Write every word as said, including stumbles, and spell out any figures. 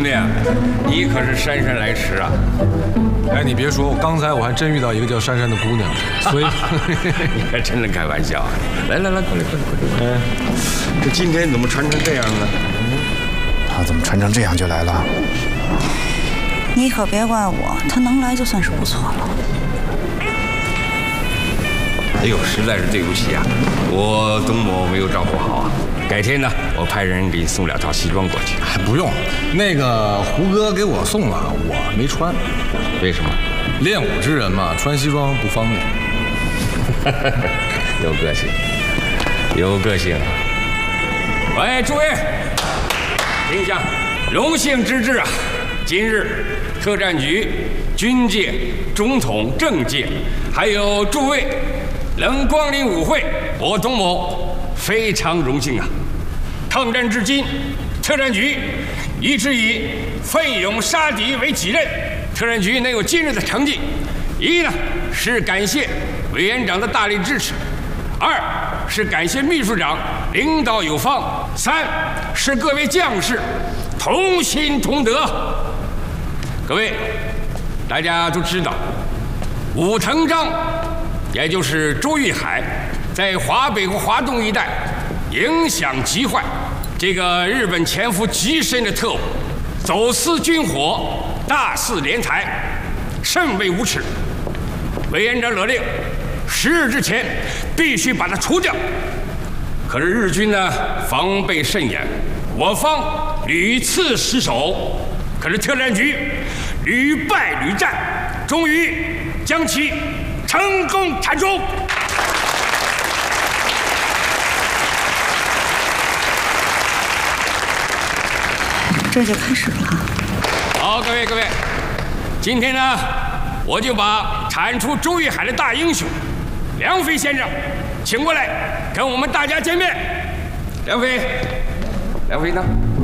兄弟，你可是姗姗来迟啊！ 哎，你别说，我刚才我还真遇到一个叫珊珊的姑娘，所以你还真能开玩笑啊！来来来，过来过来过来！哎，这今天怎么穿成这样呢？ 他怎么穿成这样就来了？ 你可别怪我，他能来就算是不错了。 哎呦，实在是对不起啊，我东某没有照顾好啊。改天呢，我派人给你送两套西装过去。 还不用，那个胡哥给我送了，我没穿。 为什么？ 练武之人嘛，穿西装不方便。 有个性，有个性。喂，诸位，听一下，荣幸之至啊！今日特战局、军界、总统、政界，还有诸位能光临舞会，我东某非常荣幸啊！抗战至今，特战局一直以奋勇杀敌为己任。特战局能有今日的成绩，一呢是感谢委员长的大力支持，二是感谢秘书长领导有方，三是各位将士同心同德。各位，大家都知道，武藤章，也就是周玉海，在华北和华东一带影响极坏。这个日本潜伏极深的特务，走私军火，大肆敛财，甚为无耻。委员长勒令，十日之前必须把他除掉。可是日军呢，防备甚严，我方屡次失守。可是特战局屡败屡战，终于将其成功铲除。 这就开始了。 好，各位各位，今天呢，我就把铲除周玉海的大英雄梁飞先生请过来，跟我们大家见面。梁飞，梁飞呢？